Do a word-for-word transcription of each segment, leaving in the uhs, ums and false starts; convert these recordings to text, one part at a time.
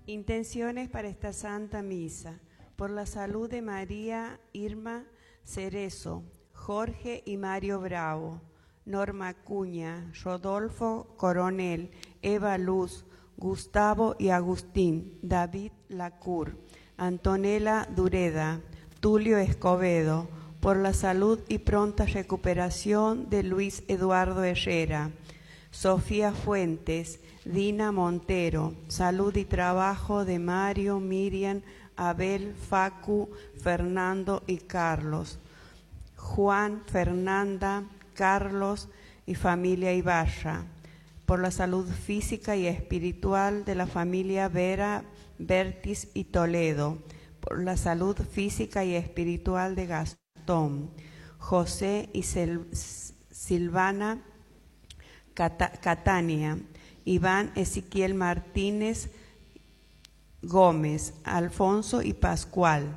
Intenciones para esta Santa Misa. Por la salud de María Irma Cerezo, Jorge y Mario Bravo, Norma Acuña, Rodolfo Coronel, Eva Luz, Gustavo y Agustín, David Lacour, Antonella Dureda, Tulio Escobedo. Por la salud y pronta recuperación de Luis Eduardo Herrera, Sofía Fuentes, Dina Montero. Salud y trabajo de Mario, Miriam, Abel, Facu, Fernando y Carlos. Juan, Fernanda, Carlos y familia Ibarra. Por la salud física y espiritual de la familia Vera, Bertis y Toledo. Por la salud física y espiritual de Gastón, José y Silvana Catania, Iván Ezequiel Martínez Gómez, Alfonso y Pascual.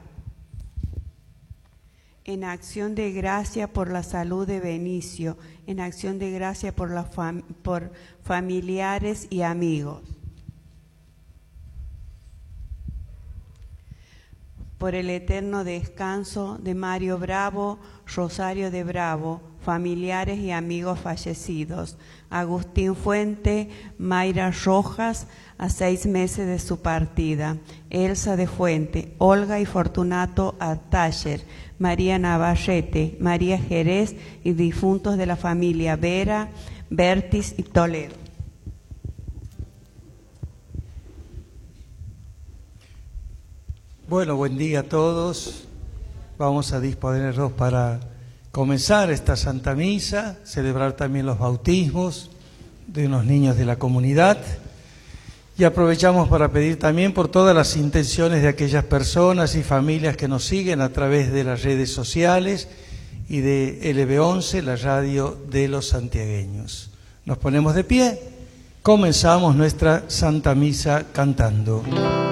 En acción de gracia por la salud de Benicio, en acción de gracia por, la fam por familiares y amigos. Por el eterno descanso de Mario Bravo, Rosario de Bravo, familiares y amigos fallecidos. Agustín Fuente, Mayra Rojas, a seis meses de su partida. Elsa de Fuente, Olga y Fortunato Artacher, María Navarrete, María Jerez y difuntos de la familia Vera, Bertis y Toledo. Bueno, buen día a todos. Vamos a disponernos para comenzar esta Santa Misa, celebrar también los bautismos de unos niños de la comunidad y aprovechamos para pedir también por todas las intenciones de aquellas personas y familias que nos siguen a través de las redes sociales y de L B once, la radio de los santiagueños. Nos ponemos de pie, comenzamos nuestra Santa Misa cantando.